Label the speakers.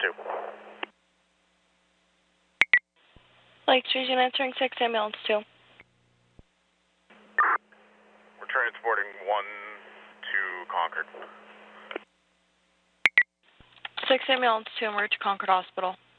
Speaker 1: 2.
Speaker 2: Lake Street answering 6 ambulance 2.
Speaker 1: We're transporting 1 to Concord.
Speaker 2: 6 ambulance 2, emerge to Concord Hospital.